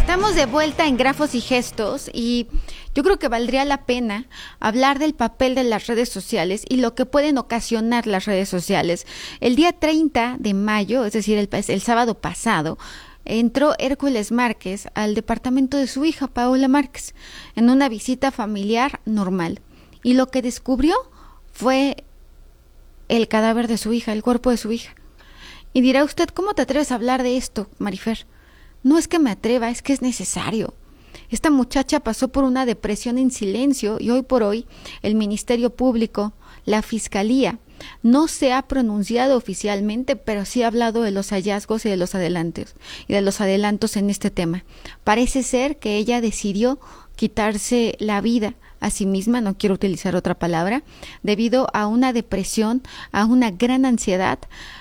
Estamos de vuelta en Grafos y Gestos y yo creo que valdría la pena hablar del papel de las redes sociales y lo que pueden ocasionar las redes sociales. El día 30 de mayo, es decir, el sábado pasado, entró Hércules Márquez al departamento de su hija, Paola Márquez, en una visita familiar normal. Y lo que descubrió fue el cadáver de su hija, el cuerpo de su hija. Y dirá usted, ¿cómo te atreves a hablar de esto, Marifer? No es que me atreva, es que es necesario. Esta muchacha pasó por una depresión en silencio y hoy por hoy el Ministerio Público, la Fiscalía, no se ha pronunciado oficialmente, pero sí ha hablado de los hallazgos y de los adelantos en este tema. Parece ser que ella decidió quitarse la vida a sí misma, no quiero utilizar otra palabra, debido a una depresión, a una gran ansiedad.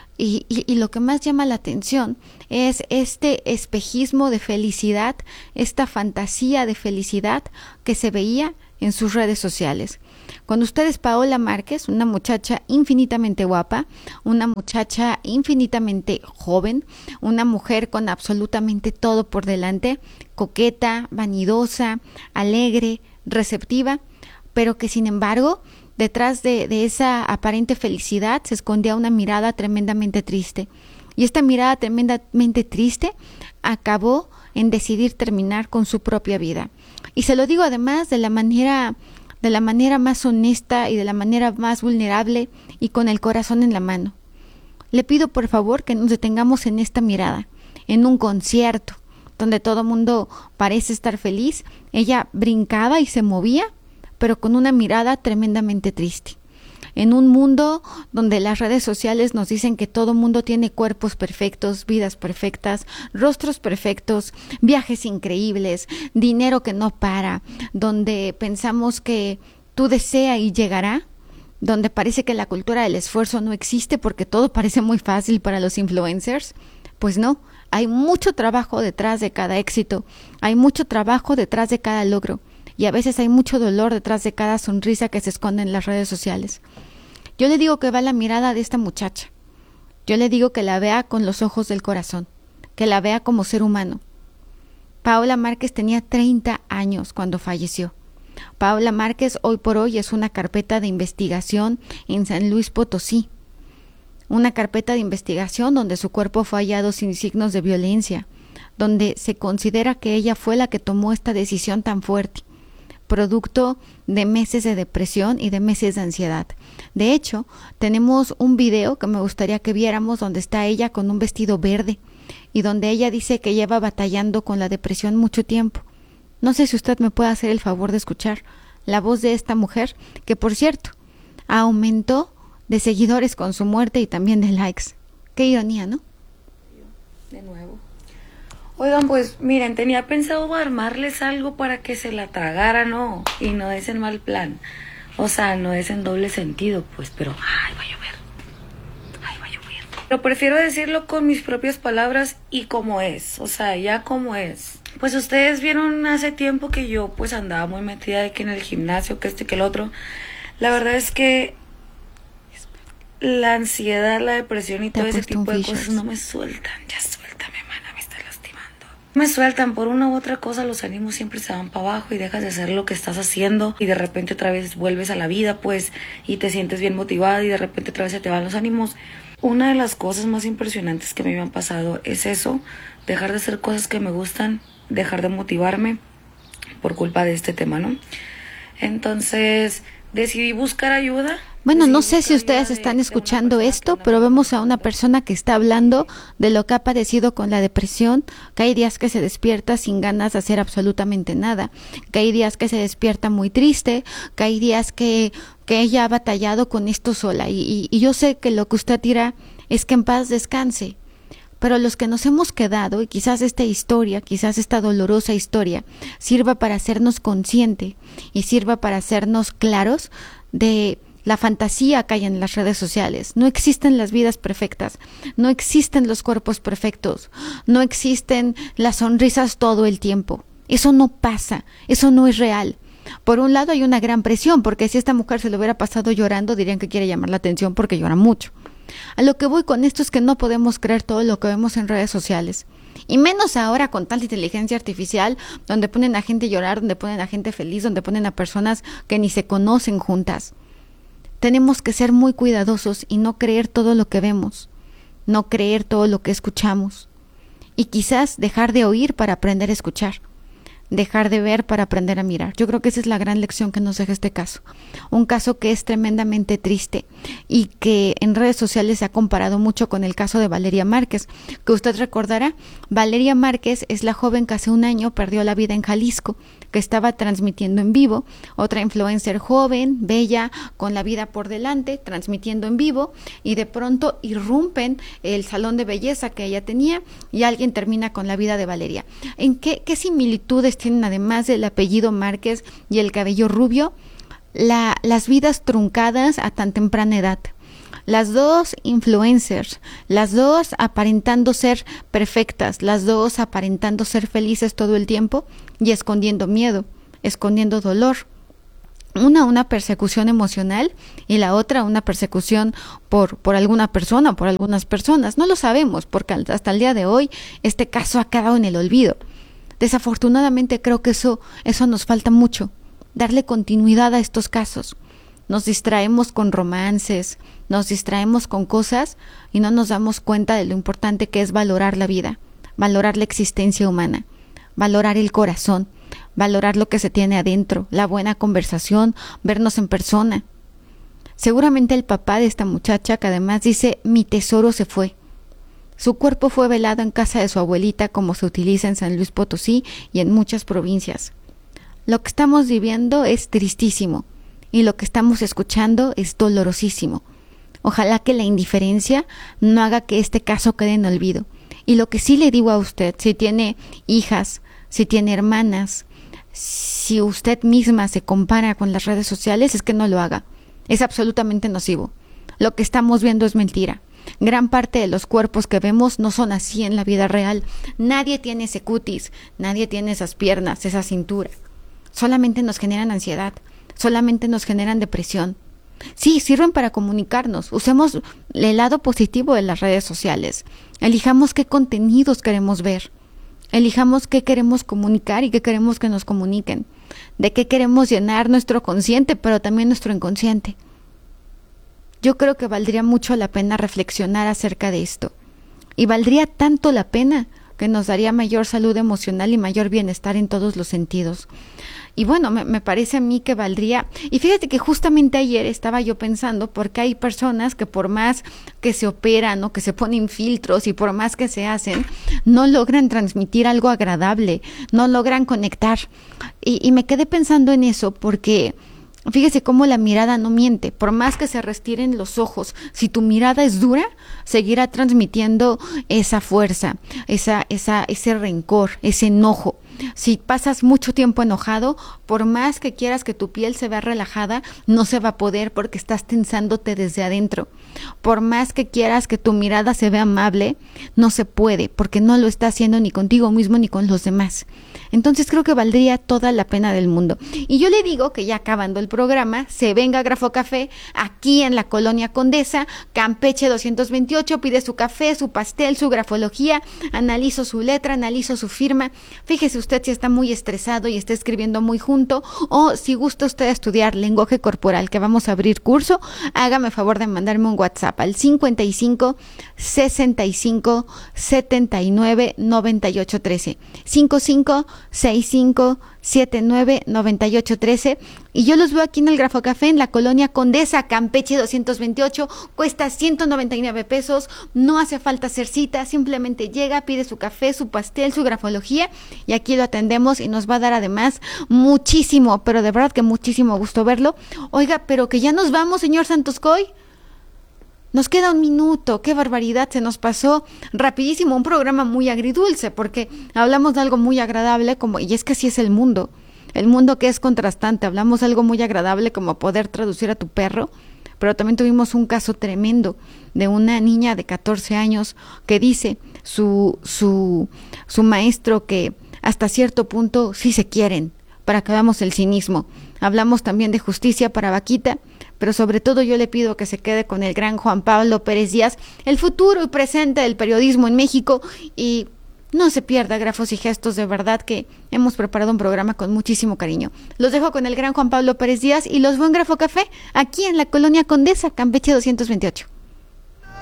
Y lo que más llama la atención es este espejismo de felicidad, esta fantasía de felicidad que se veía en sus redes sociales. Cuando ustedes, Paola Márquez, una muchacha infinitamente guapa, una muchacha infinitamente joven, una mujer con absolutamente todo por delante, coqueta, vanidosa, alegre, receptiva, pero que sin embargo detrás de esa aparente felicidad se escondía una mirada tremendamente triste. Y esta mirada tremendamente triste acabó en decidir terminar con su propia vida. Y se lo digo además de la manera más honesta y de la manera más vulnerable y con el corazón en la mano. Le pido por favor que nos detengamos en esta mirada, en un concierto donde todo mundo parece estar feliz. Ella brincaba y se movía, pero con una mirada tremendamente triste. En un mundo donde las redes sociales nos dicen que todo mundo tiene cuerpos perfectos, vidas perfectas, rostros perfectos, viajes increíbles, dinero que no para, donde pensamos que tú desea y llegará, donde parece que la cultura del esfuerzo no existe porque todo parece muy fácil para los influencers, pues no, hay mucho trabajo detrás de cada éxito, hay mucho trabajo detrás de cada logro. Y a veces hay mucho dolor detrás de cada sonrisa que se esconde en las redes sociales. Yo le digo que va la mirada de esta muchacha. Yo le digo que la vea con los ojos del corazón, que la vea como ser humano. Paola Márquez tenía 30 años cuando falleció. Paola Márquez hoy por hoy es una carpeta de investigación en San Luis Potosí. Una carpeta de investigación donde su cuerpo fue hallado sin signos de violencia, donde se considera que ella fue la que tomó esta decisión tan fuerte, producto de meses de depresión y de meses de ansiedad. De hecho, tenemos un video que me gustaría que viéramos donde está ella con un vestido verde y donde ella dice que lleva batallando con la depresión mucho tiempo. No sé si usted me puede hacer el favor de escuchar la voz de esta mujer, que por cierto, aumentó de seguidores con su muerte y también de likes. Qué ironía, ¿no? De nuevo. Oigan, pues miren, tenía pensado armarles algo para que se la tragaran, ¿no? Y no es en mal plan. O sea, no es en doble sentido, pues, pero ay, va a llover. Ay, va a llover. Pero prefiero decirlo con mis propias palabras y como es, o sea, ya como es. Pues ustedes vieron hace tiempo que yo pues andaba muy metida de que en el gimnasio, que esto y que el otro. La verdad es que la ansiedad, la depresión y todo ese tipo de cosas no me sueltan. Ya suéltame, mana, me está lastimando. Me sueltan por una u otra cosa, los ánimos siempre se van para abajo y dejas de hacer lo que estás haciendo y de repente otra vez vuelves a la vida, pues, y te sientes bien motivada y de repente otra vez se te van los ánimos. Una de las cosas más impresionantes que me han pasado es eso, dejar de hacer cosas que me gustan, dejar de motivarme por culpa de este tema, ¿no? Entonces decidí buscar ayuda. Bueno, no sé si ustedes están escuchando esto, pero vemos a una persona que está hablando de lo que ha padecido con la depresión, que hay días que se despierta sin ganas de hacer absolutamente nada, que hay días que se despierta muy triste, que hay días que ella ha batallado con esto sola. Y yo sé que lo que usted dirá es que en paz descanse. Pero los que nos hemos quedado, y quizás esta historia, quizás esta dolorosa historia, sirva para hacernos consciente y sirva para hacernos claros de la fantasía que hay en las redes sociales. No existen las vidas perfectas, no existen los cuerpos perfectos, no existen las sonrisas todo el tiempo. Eso no pasa, eso no es real. Por un lado hay una gran presión, porque si esta mujer se lo hubiera pasado llorando, dirían que quiere llamar la atención porque llora mucho. A lo que voy con esto es que no podemos creer todo lo que vemos en redes sociales. Y menos ahora con tanta inteligencia artificial, donde ponen a gente a llorar, donde ponen a gente feliz, donde ponen a personas que ni se conocen juntas. Tenemos que ser muy cuidadosos y no creer todo lo que vemos, no creer todo lo que escuchamos. Y quizás dejar de oír para aprender a escuchar. Dejar de ver para aprender a mirar. Yo creo que esa es la gran lección que nos deja este caso. Un caso que es tremendamente triste y que en redes sociales se ha comparado mucho con el caso de Valeria Márquez, que usted recordará. Valeria Márquez es la joven que hace un año perdió la vida en Jalisco, que estaba transmitiendo en vivo, otra influencer joven, bella, con la vida por delante, transmitiendo en vivo, y de pronto irrumpen el salón de belleza que ella tenía y alguien termina con la vida de Valeria. ¿En qué similitudes tienen, además del apellido Márquez y el cabello rubio, las vidas truncadas a tan temprana edad? Las dos influencers, las dos aparentando ser perfectas, las dos aparentando ser felices todo el tiempo y escondiendo miedo, escondiendo dolor. Una persecución emocional y la otra una persecución por alguna persona, por algunas personas. No lo sabemos porque hasta el día de hoy este caso ha quedado en el olvido. Desafortunadamente creo que eso nos falta mucho, darle continuidad a estos casos. Nos distraemos con romances, nos distraemos con cosas y no nos damos cuenta de lo importante que es valorar la vida, valorar la existencia humana, valorar el corazón, valorar lo que se tiene adentro, la buena conversación, vernos en persona. Seguramente el papá de esta muchacha, que además dice, mi tesoro se fue. Su cuerpo fue velado en casa de su abuelita, como se utiliza en San Luis Potosí y en muchas provincias. Lo que estamos viviendo es tristísimo. Y lo que estamos escuchando es dolorosísimo. Ojalá que la indiferencia no haga que este caso quede en olvido. Y lo que sí le digo a usted, si tiene hijas, si tiene hermanas, si usted misma se compara con las redes sociales, es que no lo haga. Es absolutamente nocivo. Lo que estamos viendo es mentira. Gran parte de los cuerpos que vemos no son así en la vida real. Nadie tiene ese cutis, nadie tiene esas piernas, esa cintura. Solamente nos generan ansiedad. Solamente nos generan depresión. Sí, sirven para comunicarnos. Usemos el lado positivo de las redes sociales. Elijamos qué contenidos queremos ver. Elijamos qué queremos comunicar y qué queremos que nos comuniquen. De qué queremos llenar nuestro consciente, pero también nuestro inconsciente. Yo creo que valdría mucho la pena reflexionar acerca de esto. Y valdría tanto la pena que nos daría mayor salud emocional y mayor bienestar en todos los sentidos. Y bueno, me parece a mí que valdría, y fíjate que justamente ayer estaba yo pensando, porque hay personas que por más que se operan o que se ponen filtros y por más que se hacen, no logran transmitir algo agradable, no logran conectar. Y me quedé pensando en eso porque fíjese cómo la mirada no miente. Por más que se restiren los ojos, si tu mirada es dura, seguirá transmitiendo esa fuerza, ese rencor, ese enojo. Si pasas mucho tiempo enojado, por más que quieras que tu piel se vea relajada, no se va a poder porque estás tensándote desde adentro. Por más que quieras que tu mirada se vea amable, no se puede porque no lo estás haciendo ni contigo mismo ni con los demás. Entonces creo que valdría toda la pena del mundo. Y yo le digo que ya acabando el programa, se venga a Grafo Café, aquí en la Colonia Condesa, Campeche 228, pide su café, su pastel, su grafología, analizo su letra, analizo su firma. Fíjese usted si está muy estresado y está escribiendo muy junto, o si gusta usted estudiar lenguaje corporal, que vamos a abrir curso, hágame favor de mandarme un WhatsApp al 55 65 79 98 13. 55 65 79 98 13, y yo los veo aquí en el Grafo Café en la Colonia Condesa, Campeche 228, cuesta 199 pesos, no hace falta hacer cita, simplemente llega, pide su café, su pastel, su grafología y aquí lo atendemos y nos va a dar además muchísimo, pero de verdad que muchísimo gusto verlo. Oiga, pero que ya nos vamos, señor Santoscoy. Nos queda un minuto, qué barbaridad, se nos pasó rapidísimo, un programa muy agridulce, porque hablamos de algo muy agradable, y es que así es el mundo que es contrastante, hablamos de algo muy agradable como poder traducir a tu perro, pero también tuvimos un caso tremendo de una niña de 14 años que dice su maestro que hasta cierto punto sí se quieren, para que veamos el cinismo. Hablamos también de justicia para Vaquita, pero sobre todo yo le pido que se quede con el gran Juan Pablo Pérez Díaz, el futuro y presente del periodismo en México, y No se pierda Grafos y Gestos, de verdad que hemos preparado un programa con muchísimo cariño. Los dejo con el gran Juan Pablo Pérez Díaz y los veo en Grafo Café, aquí en la Colonia Condesa, Campeche 228.